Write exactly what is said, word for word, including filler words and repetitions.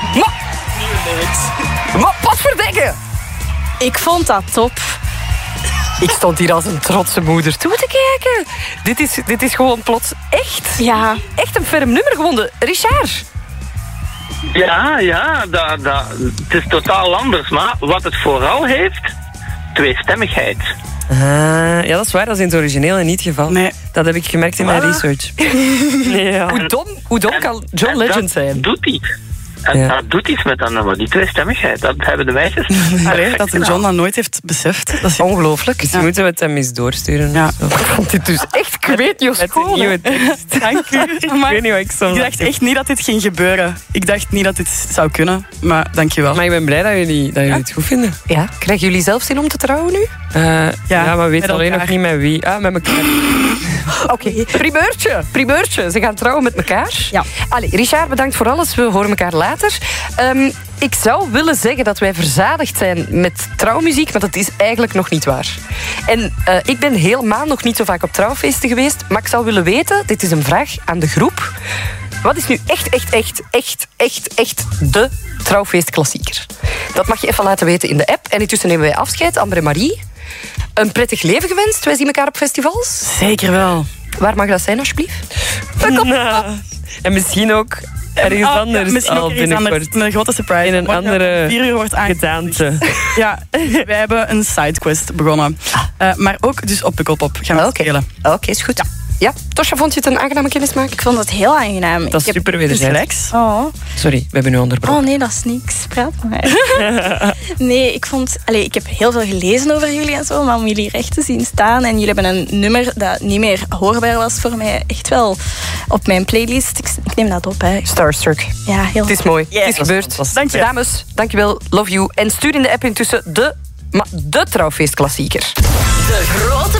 Maar, maar wat verdikken? Ik vond dat top. Ik stond hier als een trotse moeder toe te kijken. Dit is, dit is gewoon plots echt. Ja. Echt een ferm nummer gewonnen. Richard. Ja, ja, dat, dat, het is totaal anders. Maar wat het vooral heeft, tweestemmigheid. Uh, ja, dat is waar. Dat is in het origineel en niet het geval. Nee. Dat heb ik gemerkt in mijn Voilà. research. Ja. Hoe dom, hoe dom En- kan John en Legend dat zijn? Doet iets. En Ja. dat doet iets met dat nummer, die tweestemmigheid. Dat hebben de meisjes. Allee, perfect dat gedaan. John dat nooit heeft beseft. Dat is Ongelooflijk. Dus moeten we het hem eens doorsturen. Ja. Zo. Ik vond dit dus echt kweet je Met een school. nieuwe tekst. Dank u. Ik Maar weet niet wat ik zo ik dacht echt niet dat dit ging gebeuren. Ik dacht niet dat dit zou kunnen. Maar dank je wel. Maar ik ben blij dat jullie, dat jullie het goed vinden. Ja, krijgen jullie zelf zin om te trouwen nu? Uh, ja, ja, maar we weten met alleen elkaar. nog niet met wie. Ah, met elkaar. Oké, primeurtje. Primeurtje. Ze gaan trouwen met elkaar. Ja. Allee, Richard, bedankt voor alles. We horen elkaar later. Um, ik zou willen zeggen dat wij verzadigd zijn met trouwmuziek, maar dat is eigenlijk nog niet waar. En uh, ik ben helemaal nog niet zo vaak op trouwfeesten geweest, maar ik zou willen weten, dit is een vraag aan de groep, wat is nu echt, echt, echt, echt, echt, echt de trouwfeestklassieker? Dat mag je even laten weten in de app. En intussen nemen wij afscheid. Amber en Marie, een prettig leven gewenst. Wij zien elkaar op festivals. Zeker wel. Waar mag dat zijn, alsjeblieft? Nou, en misschien ook ergens Ah, ja, anders misschien al ook ergens anders. binnenkort. Een grote surprise. In een Morgen andere om vier uur wordt aangekondigd. gedaante. Ja, wij hebben een sidequest begonnen. Uh, maar ook dus op Pukkelpop gaan we Oké, spelen. Oké, is goed. Ja. Ja, Tosja, vond je het een aangename kennismaking? Ik vond het heel aangenaam. Dat is Ik heb- super Dus wederzijds. relax. Oh. Sorry, we hebben u onderbroken. oh nee, dat is niks. Praat maar. Nee, ik vond... Allee, ik heb heel veel gelezen over jullie en zo, maar om jullie recht te zien staan en jullie hebben een nummer dat niet meer hoorbaar was voor mij, echt wel op mijn playlist. Ik, ik neem dat op, hè. Starstruck. Ja, heel Het is mooi. Yes. Het is gebeurd. fantastisch. Dank je. Dames, dankjewel. Love you. En stuur in de app intussen de, maar de trouwfeestklassieker. De grote